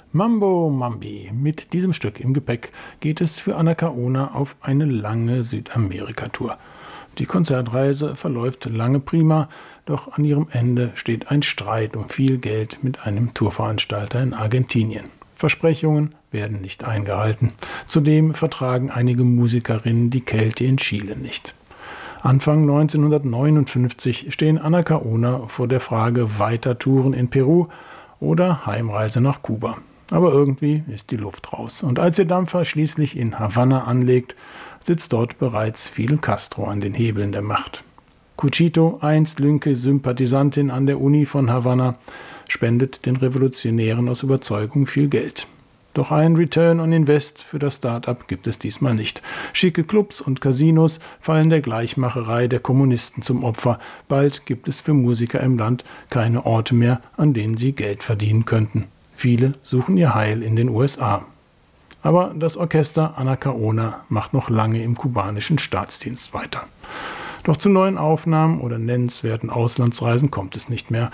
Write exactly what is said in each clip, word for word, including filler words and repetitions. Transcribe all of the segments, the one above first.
Mambo Mambi. Mit diesem Stück im Gepäck geht es für Anacaona auf eine lange Südamerika-Tour. Die Konzertreise verläuft lange prima, doch an ihrem Ende steht ein Streit um viel Geld mit einem Tourveranstalter in Argentinien. Versprechungen werden nicht eingehalten. Zudem vertragen einige Musikerinnen die Kälte in Chile nicht. Anfang neunzehnhundertneunundfünfzig stehen Anacaona vor der Frage weiter Touren in Peru oder Heimreise nach Kuba. Aber irgendwie ist die Luft raus. Und als ihr Dampfer schließlich in Havanna anlegt, sitzt dort bereits Fidel Castro an den Hebeln der Macht. Cuchito, einst linke Sympathisantin an der Uni von Havanna, spendet den Revolutionären aus Überzeugung viel Geld. Doch ein Return on Invest für das Start-up gibt es diesmal nicht. Schicke Clubs und Casinos fallen der Gleichmacherei der Kommunisten zum Opfer. Bald gibt es für Musiker im Land keine Orte mehr, an denen sie Geld verdienen könnten. Viele suchen ihr Heil in den U S A. Aber das Orchester Anacaona macht noch lange im kubanischen Staatsdienst weiter. Doch zu neuen Aufnahmen oder nennenswerten Auslandsreisen kommt es nicht mehr.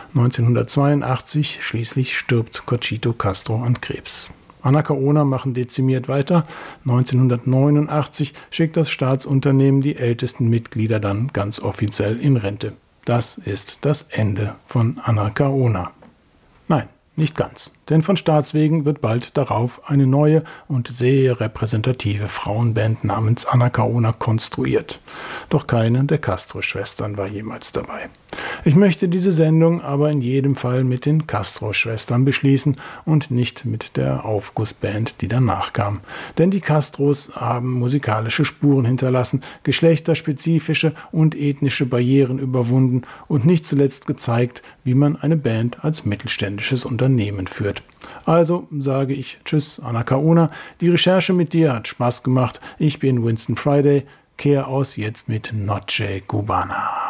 neunzehnhundertzweiundachtzig schließlich stirbt Cuchito Castro an Krebs. Anacaona machen dezimiert weiter. neunzehnhundertneunundachtzig schickt das Staatsunternehmen die ältesten Mitglieder dann ganz offiziell in Rente. Das ist das Ende von Anacaona. Nein, nicht ganz. Denn von Staatswegen wird bald darauf eine neue und sehr repräsentative Frauenband namens Anacaona konstruiert. Doch keine der Castro-Schwestern war jemals dabei. Ich möchte diese Sendung aber in jedem Fall mit den Castro-Schwestern beschließen und nicht mit der Aufgussband, die danach kam. Denn die Castros haben musikalische Spuren hinterlassen, geschlechterspezifische und ethnische Barrieren überwunden und nicht zuletzt gezeigt, wie man eine Band als mittelständisches Unternehmen führt. Also sage ich Tschüss, Anacaona. Die Recherche mit dir hat Spaß gemacht. Ich bin Winston Friday. Kehr aus jetzt mit Noche Cubana.